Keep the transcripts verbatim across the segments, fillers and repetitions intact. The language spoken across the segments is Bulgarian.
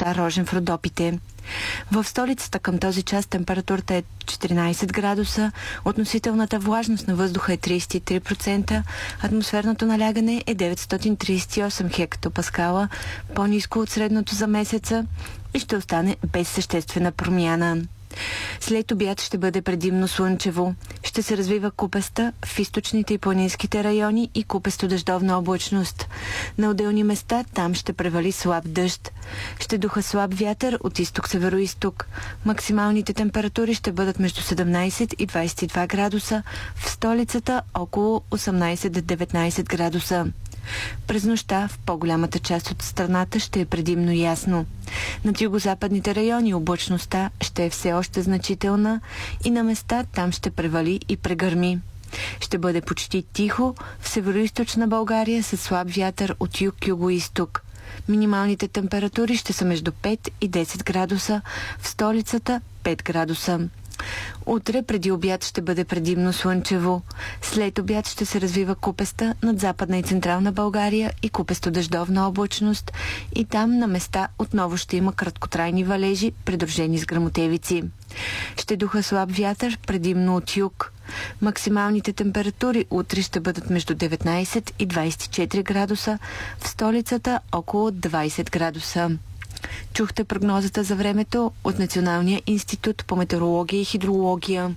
нощта рожен в Родопите. В столицата към този час температурата е четиринайсет градуса, относителната влажност на въздуха е трийсет и три процента, атмосферното налягане е деветстотин трийсет и осем хектопаскала, по-ниско от средното за месеца и ще остане без съществена промяна. След обяд ще бъде предимно слънчево. Ще се развива купеста в източните и планинските райони и купесто дъждовна облачност. На отделни места там ще превали слаб дъжд. Ще духа слаб вятър от изток-североизток. Максималните температури ще бъдат между седемнайсет и двайсет и два градуса, в столицата около осемнайсет до деветнайсет градуса. През нощта в по-голямата част от страната ще е предимно ясно. Над югозападните райони облачността ще е все още значителна и на места там ще превали и прегърми. Ще бъде почти тихо в североизточна България със слаб вятър от юг-югоизток. Минималните температури ще са между пет и десет градуса, в столицата пет градуса. Утре преди обяд ще бъде предимно слънчево. След обяд ще се развива купеста над Западна и Централна България и купесто дъждовна облачност и там на места отново ще има краткотрайни валежи, придружени с гръмотевици. Ще духа слаб вятър, предимно от юг. Максималните температури утре ще бъдат между деветнайсет и двайсет и четири градуса, в столицата около двайсет градуса. Чухте прогнозата за времето от Националния институт по метеорология и хидрология.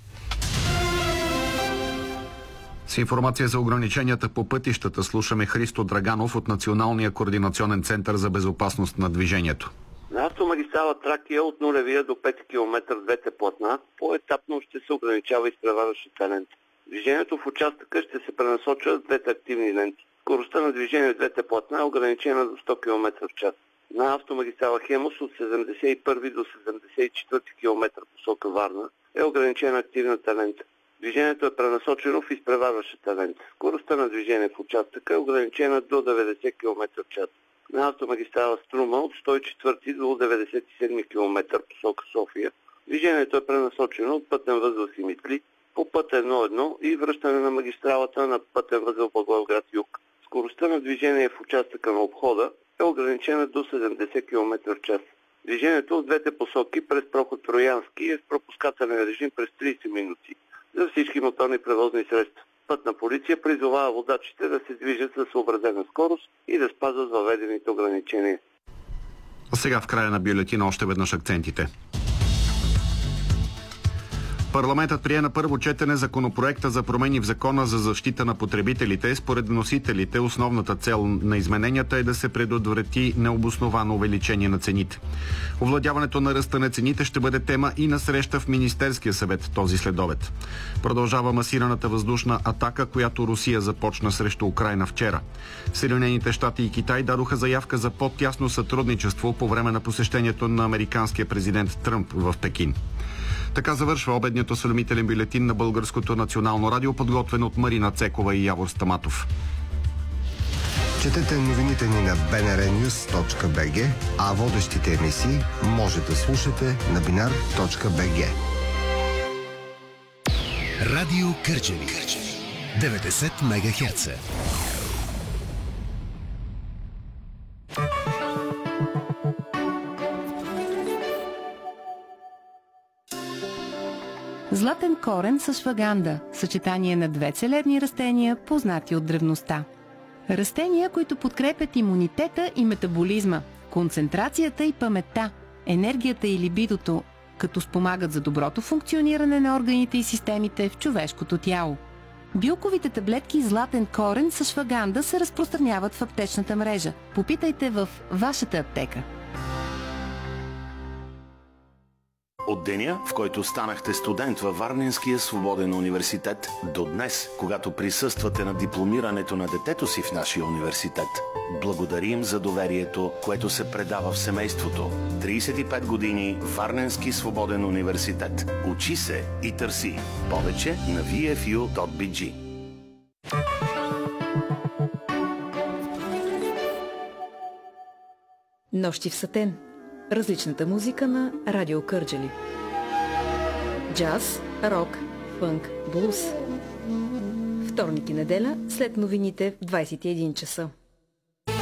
С информация за ограниченията по пътищата слушаме Христо Драганов от Националния координационен център за безопасност на движението. На автомагистрала Тракия от нулевия до пети километър двете платна по-етапно ще се ограничава изпреварващата лента. Движението в участъка ще се пренасочва с двете активни ленти. Скоростта на движение в двете платна е ограничена до сто километра в час. На автомагистрала Хемус от седемдесет и първи до седемдесет и четвърти километър посока Варна е ограничена активната лента. Движението е пренасочено в изпреварващата лента. Скоростта на движение в участъка е ограничена до деветдесет километра в час. На автомагистрала Струма от сто и четвърти до деветдесет и седми километър посока София движението е пренасочено от пътен възел Симитли по път едно едно и връщане на магистралата на пътен възел Благоевград юг. Скоростта на движение в участъка на обхода е ограничена до седемдесет километра в час. Движението от двете посоки през проход Троянски е в пропускателен режим през трийсет минути за всички моторни превозни средства. Пътна полиция призовава водачите да се движат със съобразена скорост и да спазват въведените ограничения. А сега в края на бюлетина още веднъж акцентите. Парламентът прие на първо четене законопроекта за промени в Закона за защита на потребителите. Според вносителите, основната цел на измененията е да се предотврати необосновано увеличение на цените. Овладяването на ръста на цените ще бъде тема и на среща в Министерския съвет този следобед. Продължава масираната въздушна атака, която Русия започна срещу Украйна вчера. Съединените щати и Китай дадоха заявка за по-тясно сътрудничество по време на посещението на американския президент Тръмп в Пекин. Така завършва обедният осведомителен бюлетин на Българското национално радио, подготвен от Марина Цекова и Явор Стаматов. Четете новините ни на би ен ар нюз точка би джи, а водещите емисии може да слушате на бинар точка би джи. Радио Кърджали. деветдесет мегахерца. Златен корен с шваганда – съчетание на две целебни растения, познати от древността. Растения, които подкрепят имунитета и метаболизма, концентрацията и паметта, енергията и либидото, като спомагат за доброто функциониране на органите и системите в човешкото тяло. Билковите таблетки златен корен с шваганда се разпространяват в аптечната мрежа. Попитайте в вашата аптека. От деня, в който станахте студент във Варненския свободен университет, до днес, когато присъствате на дипломирането на детето си в нашия университет, благодарим за доверието, което се предава в семейството. трийсет и пет години Варненски свободен университет. Учи се и търси. Повече на ви еф ю точка би джи. Нощи в сатен. Различната музика на Радио Кърджали. Джаз, рок, фънк, блуз. Вторник и неделя след новините в двайсет и един часа.